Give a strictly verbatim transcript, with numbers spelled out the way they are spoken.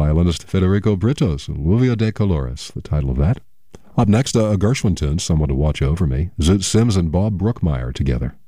violinist Federico Britos, Lluvia de Colores, the title of that. Up next, a Gershwin tune, Someone to Watch Over Me, Zoot Sims and Bob Brookmeyer together.